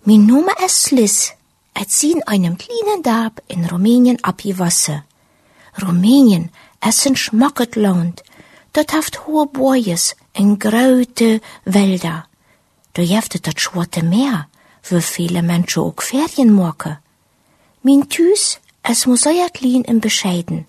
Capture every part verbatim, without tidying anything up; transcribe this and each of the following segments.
Mein Name ist Liz. Ich ziehe in einem kleinen Dorf in Rumänien abgewassen. Rumänien ist ein schmackes Land. Dort haft hohe Bäues und große Wälder. Da gibt das Schwarze Meer, wo viele Menschen auch Ferien machen. Mein Tüß ist muss sehr klein und bescheiden.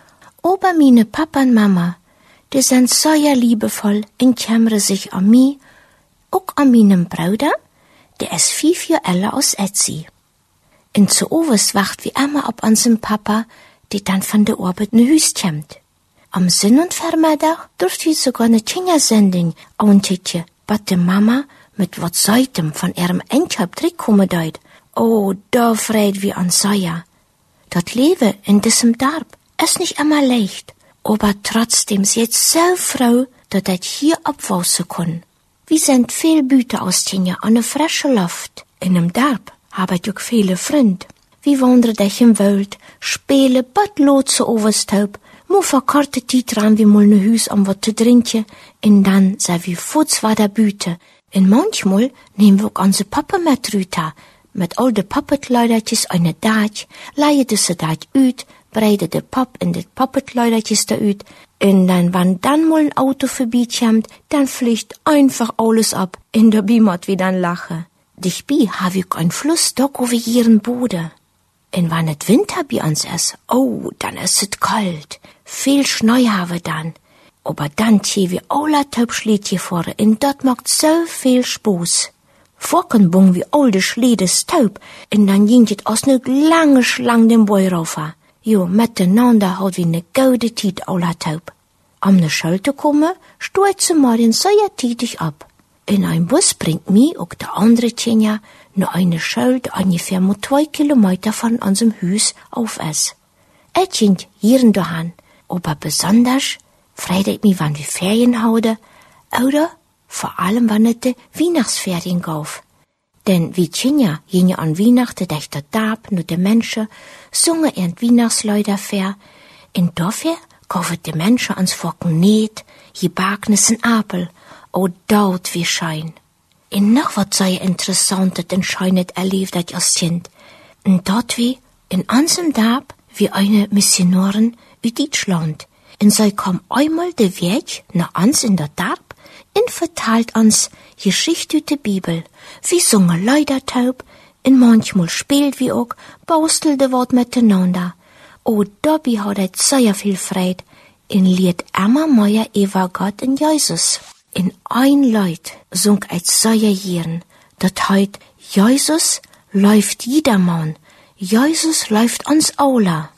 Aber meine Papa und Mama, die sind sehr liebevoll und kümmern sich an mich, auch an meinen Bruder, der ist fünf Jahre älter als Etzi. Und zu Overs wacht wie immer auf unseren Papa, der dann von der Arbeit nach Hause kommt. Am Sinn- und Vormittag dürft ihr sogar eine Kindersendung anticken, was die Mama mit was Seitem von ihrem Enkel zurückkommen deut. Oh, da freut wir an sehr. Das Leben in diesem Dorf ist nicht immer leicht, aber trotzdem ist jetzt so froh, dass ich hier abwachsen kann. Wir sind viel Büter aus Tinja an der frischen Luft. In dem Dorf habe ich auch viele Freunde. Wir wandern durch im Wald, spielen Badlotse overstaub, mu verkorte Zeit ran wir mal ne Hüs um wat zu trinken, und dann sei wir futz war der Büte. Und manchmal nehmen wir auch unsere Papa mit rüter, mit all de Pappetkleidertjes eine Daach, leihen diese Daach uit, breiden de Pap in de Pappetkleidertjes da uit, und dann, wenn dann mal ein Auto vorbeikommt, dann fliegt einfach alles ab, in der Bimot wie dann lache. Dichbi habe ich ein Fluss doch over ihren Boden. Und wenn es Winter bei uns ist, oh, dann ist es kalt. Viel Schnee haben wir dann. Aber dann ziehen wir alle Taubschlädchen vor, und das macht so viel Spaß. Vorken bungen wir all de Schlädes taub, und dann ging es aus ne lange Schlang den Bäu rauf. Jo, miteinander hat wir ne gute Zeit alle taub. Am ne Schulte kommen, stürzt Marien sehr tätig ab. In ein Bus bringt mich auch der andere Tjenja nur eine Schuld ungefähr mit zwei Kilometer von unserem Haus auf es. Ich ging hier und dahin, aber besonders freut ich mich, wenn wir Ferien haben, oder vor allem, wenn es die Weihnachtsferien gauf. Denn wie Tjenja gingen an Weihnachten durch das Dorf, nur die Menschen, sungen ihren Weihnachtslieder fair, und dafür kaufen die Menschen ans Focken Net, Gebackenes und Apel, oh, dort wie Schein. Und noch was sehr Interessantes und Scheunet erlebt ich als Kind. Und dort wie, in unserem Dorf, wie eine Missionarin aus Deutschland. Und sie kam einmal den Weg nach uns in der Dorf und verteilt uns Geschichte aus der Bibel. Wir singen Liedertaub, und manchmal spielt wir auch, baustelde Wort miteinander. Oh, dabei hat er sehr viel Freude, und lied immer mehr über Gott und Jesus. In ein Lied sung ich sehr gern, dat heut Jesus läuft jedermann, Jesus läuft uns alle.